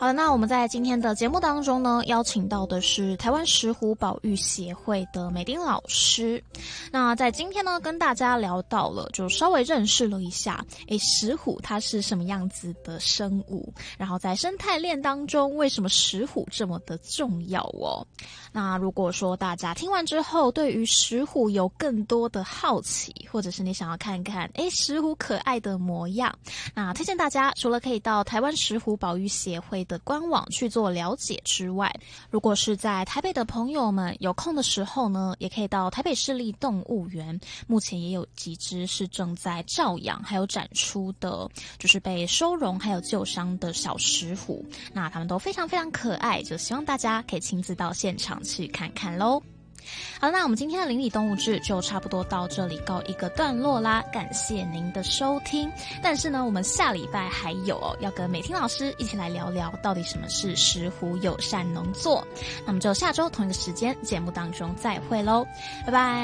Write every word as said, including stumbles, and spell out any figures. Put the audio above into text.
好了，那我们在今天的节目当中呢，邀请到的是台湾石虎保育协会的美丁老师。那在今天呢，跟大家聊到了，就稍微认识了一下，诶，石虎它是什么样子的生物，然后在生态链当中，为什么石虎这么的重要哦？那如果说大家听完之后，对于石虎有更多的好奇，或者是你想要看看，诶，石虎可爱的模样，那推荐大家除了可以到台湾石虎保育协会的官网去做了解之外，如果是在台北的朋友们有空的时候呢，也可以到台北市立动物园，目前也有几只是正在照养还有展出的，就是被收容还有救伤的小石虎，那他们都非常非常可爱，就希望大家可以亲自到现场去看看咯。好，那我们今天的邻里动物志就差不多到这里告一个段落啦，感谢您的收听。但是呢，我们下礼拜还有哦，要跟美婷老师一起来聊聊到底什么是石虎友善农作。那么就下周同一个时间节目当中再会咯，拜拜。